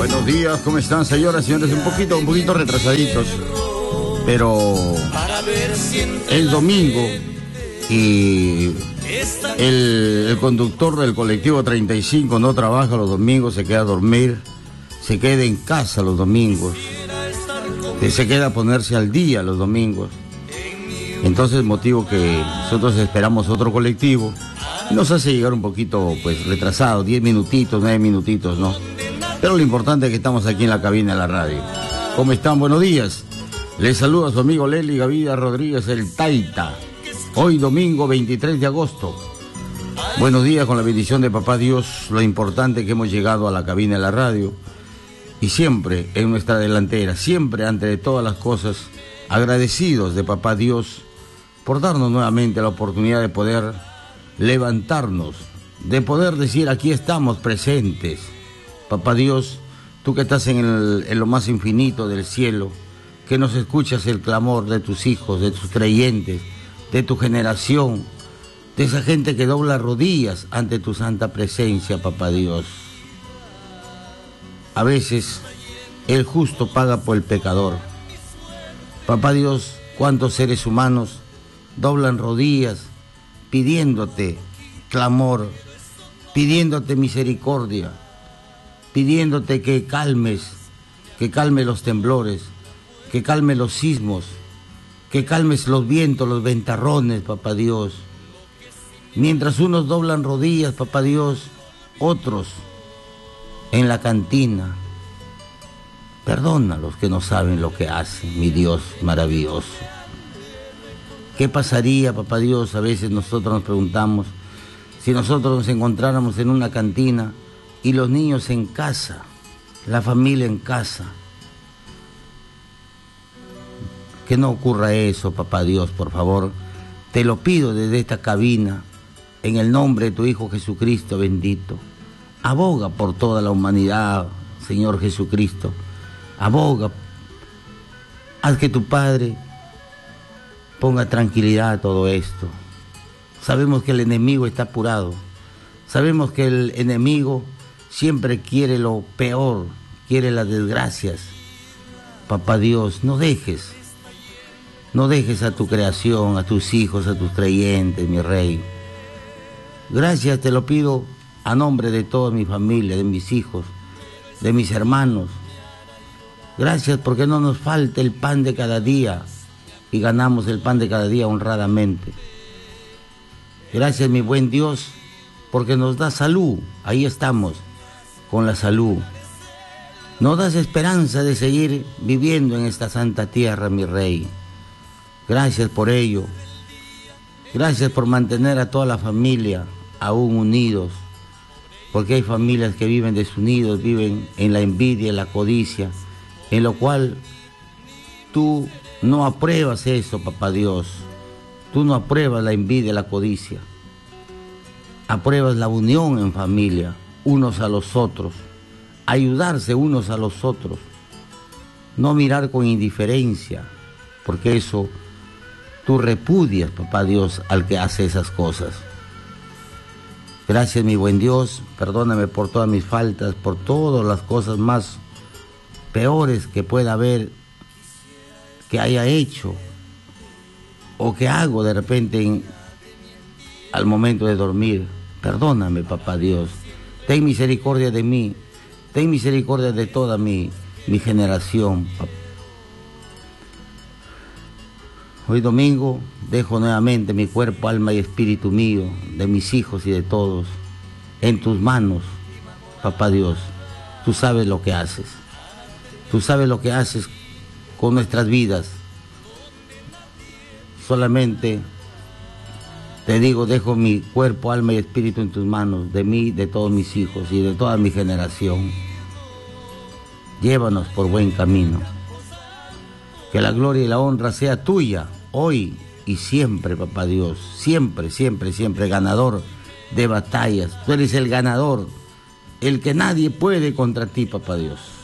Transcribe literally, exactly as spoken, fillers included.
Buenos días, ¿cómo están, señoras y señores? Un poquito, un poquito retrasaditos, pero el domingo y el, el conductor del colectivo treinta y cinco no trabaja los domingos, se queda a dormir, se queda en casa los domingos, se queda a ponerse al día los domingos. Entonces, motivo que nosotros esperamos otro colectivo, nos hace llegar un poquito pues retrasado, diez minutitos, nueve minutitos, ¿no? Pero lo importante es que estamos aquí en la cabina de la radio. ¿Cómo están? Buenos días. Les saluda a su amigo Lely Gavida Rodríguez, el Taita. Hoy domingo veintitrés de agosto. Buenos días, con la bendición de Papá Dios, lo importante que hemos llegado a la cabina de la radio. Y siempre en nuestra delantera, siempre ante de todas las cosas, agradecidos de Papá Dios por darnos nuevamente la oportunidad de poder levantarnos, de poder decir aquí estamos presentes. Papá Dios, tú que estás en, el, en lo más infinito del cielo, que nos escuchas el clamor de tus hijos, de tus creyentes, de tu generación, de esa gente que dobla rodillas ante tu santa presencia, Papá Dios. A veces el justo paga por el pecador. Papá Dios, cuántos seres humanos doblan rodillas pidiéndote clamor, pidiéndote misericordia, pidiéndote que calmes, que calmes los temblores, que calmes los sismos, que calmes los vientos, los ventarrones, Papá Dios. Mientras unos doblan rodillas, Papá Dios, otros en la cantina. Perdona a los que no saben lo que hacen, mi Dios maravilloso. ¿Qué pasaría, Papá Dios? A veces nosotros nos preguntamos, si nosotros nos encontráramos en una cantina y los niños en casa, la familia en casa. Que no ocurra eso, Papá Dios, por favor. Te lo pido desde esta cabina, en el nombre de tu Hijo Jesucristo bendito. Aboga por toda la humanidad, Señor Jesucristo. Aboga. Haz que tu Padre ponga tranquilidad a todo esto. Sabemos que el enemigo está apurado. Sabemos que el enemigo siempre quiere lo peor, quiere las desgracias. Papá Dios, no dejes, no dejes a tu creación, a tus hijos, a tus creyentes, mi Rey. Gracias te lo pido a nombre de toda mi familia, de mis hijos, de mis hermanos. Gracias porque no nos falta el pan de cada día y ganamos el pan de cada día honradamente. Gracias, mi buen Dios, porque nos da salud. Ahí estamos, con la salud. Nos das esperanza de seguir viviendo en esta santa tierra, mi Rey. Gracias por ello. Gracias por mantener a toda la familia aún unidos, porque hay familias que viven desunidos, viven en la envidia, en la codicia, en lo cual tú no apruebas eso, Papá Dios. Tú no apruebas la envidia, la codicia. Apruebas la unión en familia, unos a los otros, ayudarse unos a los otros, no mirar con indiferencia, porque eso tú repudias, Papá Dios, al que hace esas cosas. Gracias, mi buen Dios, perdóname por todas mis faltas, por todas las cosas más peores que pueda haber, que haya hecho o que hago de repente en, al momento de dormir. Perdóname, Papá Dios. Ten misericordia de mí. Ten misericordia de toda mi, mi generación. Hoy domingo dejo nuevamente mi cuerpo, alma y espíritu mío, de mis hijos y de todos, en tus manos, Papá Dios. Tú sabes lo que haces. Tú sabes lo que haces con nuestras vidas. Solamente te digo, dejo mi cuerpo, alma y espíritu en tus manos, de mí, de todos mis hijos y de toda mi generación. Llévanos por buen camino. Que la gloria y la honra sea tuya, hoy y siempre, Papá Dios. Siempre, siempre, siempre ganador de batallas. Tú eres el ganador, el que nadie puede contra ti, Papá Dios.